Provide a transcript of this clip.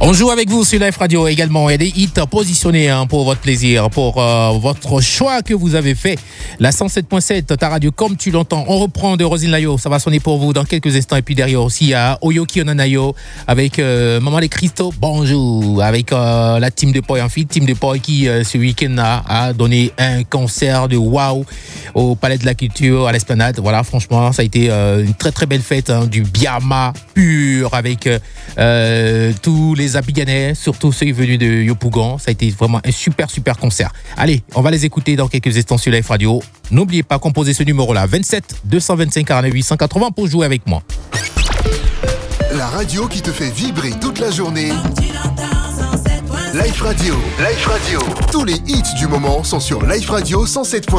On joue avec vous sur Live Radio également. Il y a des hits positionnés pour votre plaisir, pour votre choix que vous avez fait. La 107.7, ta radio comme tu l'entends. On reprend de Rosine Layo. Ça va sonner pour vous dans quelques instants. Et puis derrière aussi, il y a Oyoki Onanayo avec Maman les Christo. Bonjour. Avec la team de Poi Amphi. Team de Poi qui, ce week-end, a donné un concert de waouh au Palais de la Culture, à l'Esplanade. Voilà, franchement, ça a été une très très belle fête. Du Biama pur avec tous les Abidjanais, surtout ceux venus de Yopougon. Ça a été vraiment un super concert. Allez, on va les écouter dans quelques instants sur Live Radio. N'oubliez pas, composer ce numéro-là, 27 225 49 880 pour jouer avec moi. La radio qui te fait vibrer toute la journée. Live Radio. Tous les hits du moment sont sur Live Radio 107.7.